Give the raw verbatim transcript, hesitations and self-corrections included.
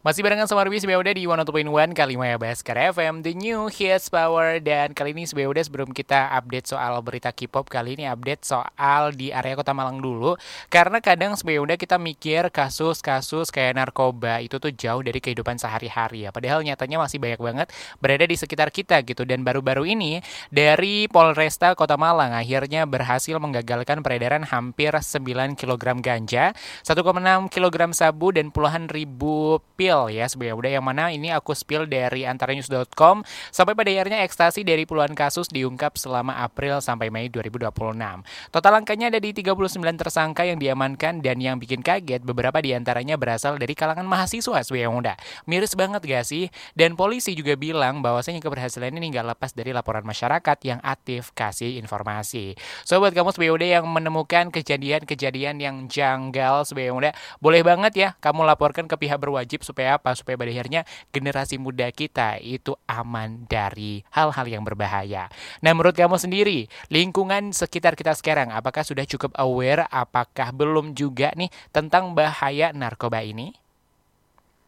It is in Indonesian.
Masih barengan sama Ruby Sbeuda di seratus dua koma satu Kalimaya Baskara F M, The New Hits Power. Dan kali ini Sbeuda sebelum kita update soal berita K-pop, kali ini update soal di area Kota Malang dulu. Karena kadang Sbeuda kita mikir kasus-kasus kayak narkoba itu tuh jauh dari kehidupan sehari-hari ya. Padahal nyatanya masih banyak banget berada di sekitar kita gitu. Dan baru-baru ini dari Polresta Kota Malang akhirnya berhasil menggagalkan peredaran hampir sembilan kilogram ganja, satu koma enam kilogram sabu, dan puluhan ribu pil ya sebenarnya, yang mana ini aku spill dari antaranews dot com. Sampai pada akhirnya ekstasi dari puluhan kasus diungkap selama April sampai Mei dua ribu dua puluh enam. Total angkanya ada di tiga puluh sembilan tersangka yang diamankan, dan yang bikin kaget beberapa diantaranya berasal dari kalangan mahasiswa sebenarnya muda. Miris banget gak sih? Dan polisi juga bilang bahwasanya keberhasilan ini nggak lepas dari laporan masyarakat yang aktif kasih informasi. So buat kamu sebenarnya muda yang menemukan kejadian-kejadian yang janggal sebenarnya muda, boleh banget ya kamu laporkan ke pihak berwajib. Supaya apa? Supaya pada akhirnya generasi muda kita itu aman dari hal-hal yang berbahaya. Nah, menurut kamu sendiri, lingkungan sekitar kita sekarang apakah sudah cukup aware, apakah belum juga nih tentang bahaya narkoba ini?